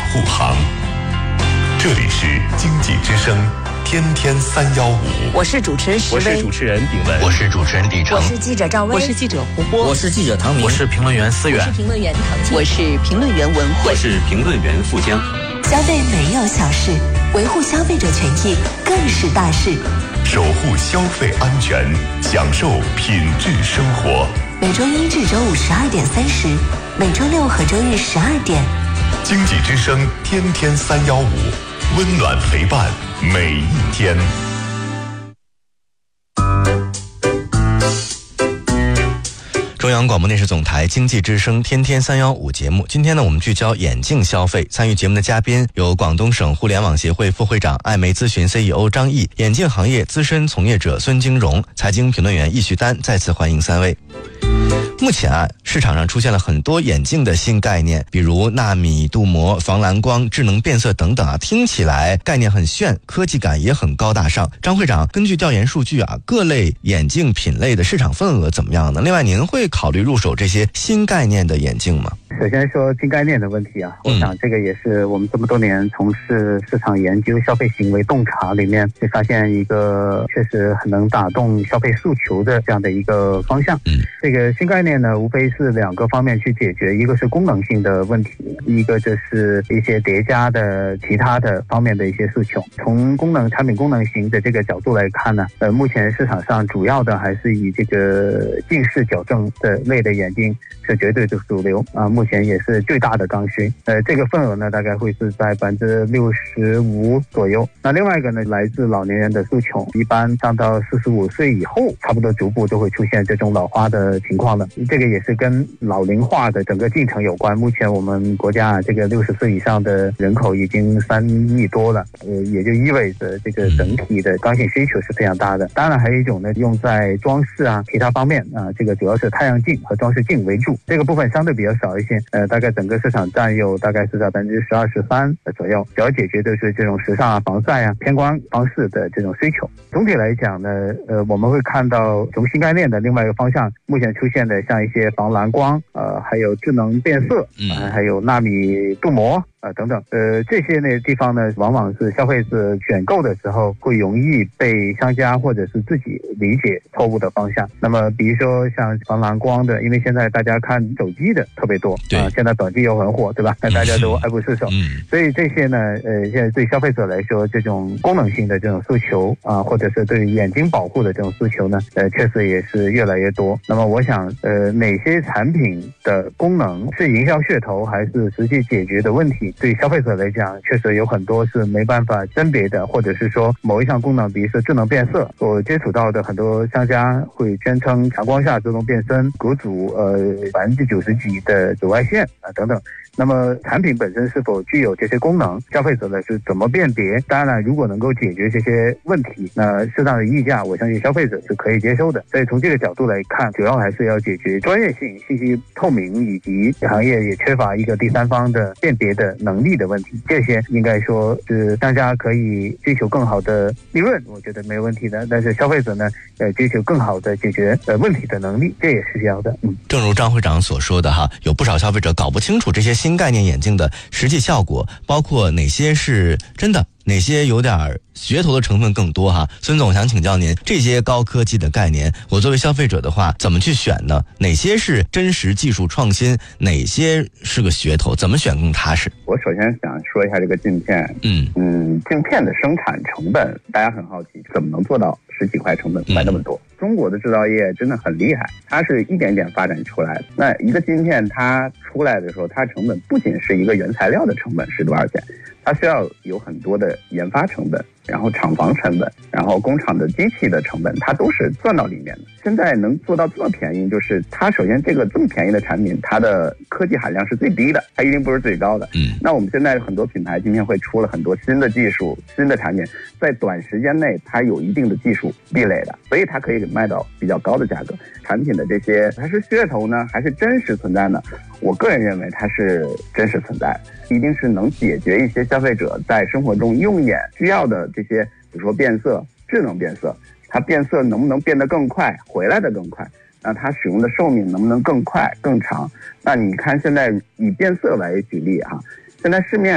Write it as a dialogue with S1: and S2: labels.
S1: 护航。这里是经济之声天天315，
S2: 我是主持人石威，
S3: 我是主持人炳文，
S4: 我是主持人李成，
S2: 我是记者赵薇，
S5: 我是记者胡波，
S6: 我是记者唐明，
S7: 我是评论员思远，
S5: 我是评论员唐静，
S8: 我是评论员文慧，
S3: 我是评论员富江。
S9: 消费没有小事，维护消费者权益更是大事。
S1: 守护消费安全，享受品质生活。
S9: 每周一至周五12点30，每周六和周日12点。
S1: 经济之声天天315，温暖陪伴每一天。
S4: 中央广播电视总台经济之声天天315节目，今天呢，我们聚焦眼镜消费。参与节目的嘉宾有广东省互联网协会副会长、艾媒咨询 CEO 张毅，眼镜行业资深从业者孙金荣，财经评论员易旭丹。再次欢迎三位。目前市场上出现了很多眼镜的新概念，比如纳米镀膜、防蓝光、智能变色等等听起来概念很炫，科技感也很高大上。张会长，根据调研数据各类眼镜品类的市场份额怎么样呢？另外，您会考虑入手这些新概念的眼镜吗？
S10: 首先说新概念的问题我想这个也是我们这么多年从事市场研究、消费行为洞察里面会发现一个确实很能打动消费诉求的这样的一个方向。这个新概念呢，无非是两个方面去解决，一个是功能性的问题，一个就是一些叠加的其他的方面的一些诉求。从产品功能型的这个角度来看呢，目前市场上主要的还是以这个近视矫正的类的眼镜是绝对的主流目前也是最大的刚需。这个份额呢，大概会是在65%左右。那另外一个呢，来自老年人的诉求，一般上到45岁以后，差不多逐步都会出现这种老花的情况了。这个也是跟老龄化的整个进程有关。目前我们国家这个60岁以上的人口已经3亿多了，也就意味着这个整体的刚性需求是非常大的。当然还有一种呢，用在装饰其他方面这个主要是太阳镜和装饰镜为主，这个部分相对比较少一些，大概整个市场占有大概是在12%-13%左右，主要解决的是这种时尚防晒偏光方式的这种需求。总体来讲呢，我们会看到从新概念的另外一个方向，目前出现的像一些防蓝光，还有智能变色，还有纳米镀膜等等，这些地方呢，往往是消费者选购的时候会容易被商家或者是自己理解错误的方向。那么比如说像防蓝光的，因为现在大家看手机的特别多，现在短剧又很火，对吧？那大家都爱不释手，所以这些呢，现在对消费者来说，这种功能性的这种诉求或者是对眼睛保护的这种诉求呢，确实也是越来越多。那么我想，哪些产品的功能是营销噱头，还是实际解决的问题？对消费者来讲，确实有很多是没办法甄别的，或者是说某一项功能，比如说智能变色，我接触到的很多商家会宣称强光下自动变身，隔阻90%几的紫外线等等。那么产品本身是否具有这些功能，消费者呢是怎么辨别？当然如果能够解决这些问题，那适当的溢价，我相信消费者是可以接受的。所以从这个角度来看，主要还是要解决专业性、信息透明，以及行业也缺乏一个第三方的辨别的能力的问题。这些应该说是商家可以追求更好的利润，我觉得没有问题的。但是消费者呢，追求更好的解决问题的能力，这也是需要的。
S4: 正如张会长所说的有不少消费者搞不清楚这些新概念眼镜的实际效果，包括哪些是真的，哪些有点噱头的成分更多孙总想请教您，这些高科技的概念，我作为消费者的话怎么去选呢？哪些是真实技术创新，哪些是个噱头，怎么选更踏实？
S11: 我首先想说一下这个镜片。镜片的生产成本，大家很好奇怎么能做到10几块成本卖那么多。中国的制造业真的很厉害，它是一点点发展出来的。那一个晶片它出来的时候，它成本不仅是一个原材料的成本是多少钱，它需要有很多的研发成本，然后厂房成本，然后工厂的机器的成本，它都是算到里面的。现在能做到这么便宜，就是它首先这个这么便宜的产品，它的科技含量是最低的，它一定不是最高的。那我们现在很多品牌今天会出了很多新的技术、新的产品，在短时间内它有一定的技术壁垒的，所以它可以卖到比较高的价格。产品的这些它是噱头呢，还是真实存在呢？我个人认为它是真实存在，一定是能解决一些消费者在生活中用眼需要的这些，比如说变色、智能变色，它变色能不能变得更快，回来的更快，那它使用的寿命能不能更快更长？那你看现在以变色来举例现在市面